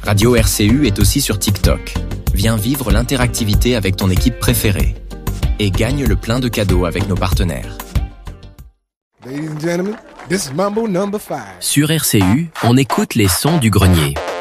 Radio RCU est aussi sur TikTok. Viens vivre l'interactivité avec ton équipe préférée. Et gagne le plein de cadeaux avec nos partenaires. Ladies and gentlemen, this is Mambo number 5. Sur RCU, on écoute les sons du grenier.